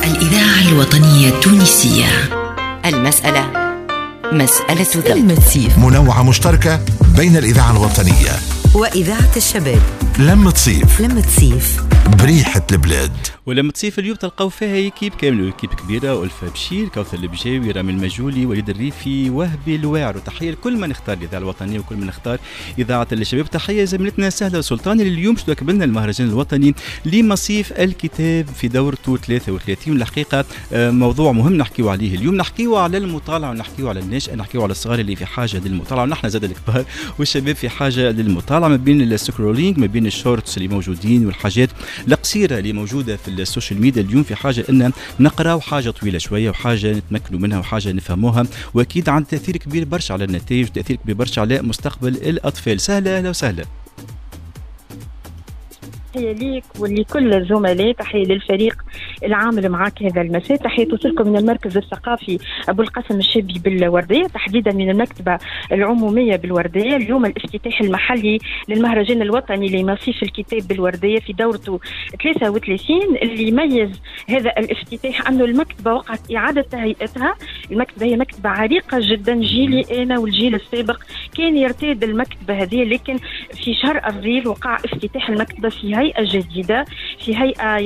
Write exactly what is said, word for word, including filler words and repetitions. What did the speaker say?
الإذاعة الوطنية التونسية. المسألة مسألة ذوق. المتسيف منوعة مشتركة بين الإذاعة الوطنية وإذاعة الشباب. لما تصيف لما تصيف بريحة البلاد. ولما تصيف اليوم تلقاو فيها كيب كامل، كيب كبيرة، ألفة بشير، كوثر البجاوي، رامي المجولي، وليد الريفي، وهبي الواعر. وتحية لكل من اختار الإذاعة الوطنية وكل من اختار إذاعة الشباب. تحية زميلتنا سهلة سلطان اللي اليوم شو قبلنا المهرجان الوطني لمصيف الكتاب في دورته ثلاثة وثلاثين. والحقيقة موضوع مهم نحكيو عليه اليوم، نحكيو على المطالعة ونحكيو على الناشئ، نحكيو على الصغار اللي في حاجة للمطالعة، ونحن زاد الكبار والشباب في حاجة للمطالعة، ما بين السكرولينج، ما بين الشورتس اللي موجودين والحاجات القصيرة اللي موجودة في السوشيال ميديا. اليوم في حاجة أن نقرأ حاجة طويلة شوية وحاجة نتمكنوا منها وحاجة نفهموها، وأكيد عن تأثير كبير برشا على النتائج وتأثير كبير برشا على مستقبل الأطفال. سهلة أهلا وسهلا. تحية ليك ولكل الزملاء، تحية للفريق العامل معك هذا المساء، تحية توصلكم من المركز الثقافي أبو القاسم الشابي بالوردية، تحديدا من المكتبة العمومية بالوردية. اليوم الافتتاح المحلي للمهرجان الوطني لمصيف الكتاب بالوردية في دورته ثلاثة وثلاثين. اللي يميز هذا الافتتاح أنه المكتبة وقعت إعادة تهيئتها. المكتبة هي مكتبة عريقة جدا، جيلي أنا والجيل السابق كان يرتاد المكتبة هذه، لكن في شهر أبريل وقع افتتاح المكتبة في هيئة جديدة، في هيئة